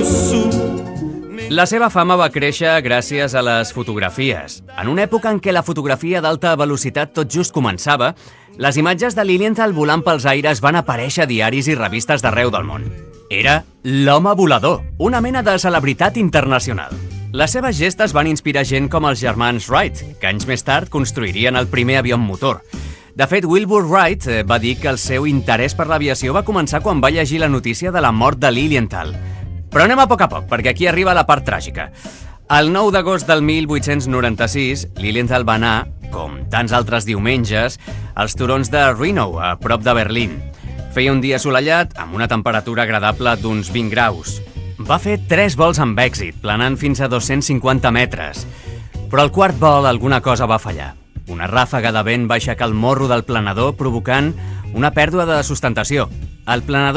La seva fama va créixer gràcies a les fotografies. En una època en què la fotografia d'alta velocitat tot just començava, les imatges de Lilienthal volant pels aires van aparèixer a diaris i revistes d'arreu del món. Era l'home volador, una mena de celebritat internacional. Les seves gestes van inspirar gent com els germans Wright, que anys més tard construirien el primer avió amb motor. De fet, Wilbur Wright va dir que el seu interès per l'aviació va començar quan va llegir la notícia de la mort de Lilienthal. Però anem a poc, perquè aquí arriba la part tràgica. El 9 d'agost del 1896, Lilienthal va anar, com tants altres diumenges, als turons de Rhinow, a prop de Berlín. Feia un dia assolellat, amb una temperatura agradable d'uns 20 graus. Va fer 3 vols amb èxit, planant fins a 250 metres. Però al quart vol alguna cosa va fallar. Una ràfaga de vent va aixecar el morro del planador, provocant una pèrdua de sustentació. El planador